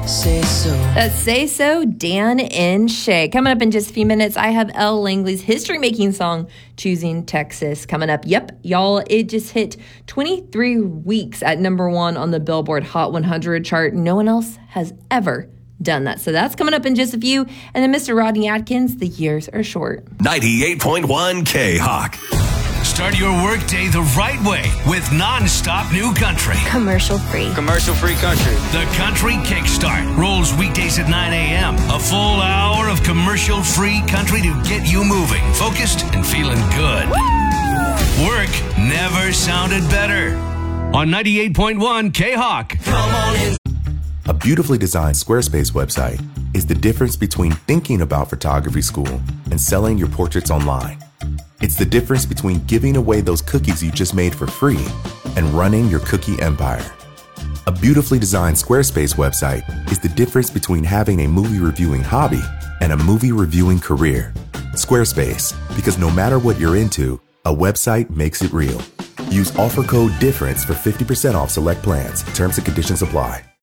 Say so. That's Say So, Dan and Shay. Coming up in just a few minutes, I have Elle Langley's history-making song, Choosing Texas, coming up. Yep, y'all, it just hit 23 weeks at #1 on the Billboard Hot 100 chart. No one else has ever done that. So that's coming up in just a few. And then Mr. Rodney Atkins, The Years Are Short. 98.1 K-Hawk. Start your workday the right way with non-stop new country. Commercial-free. Commercial-free country. The Country Kickstart rolls weekdays at 9 a.m. A full hour of commercial-free country to get you moving, focused, and feeling good. Woo! Work never sounded better. On 98.1 K-Hawk. Come on in. A beautifully designed Squarespace website is the difference between thinking about photography school and selling your portraits online. It's the difference between giving away those cookies you just made for free and running your cookie empire. A beautifully designed Squarespace website is the difference between having a movie reviewing hobby and a movie reviewing career. Squarespace, because no matter what you're into, a website makes it real. Use offer code DIFFERENCE for 50% off select plans. Terms and conditions apply.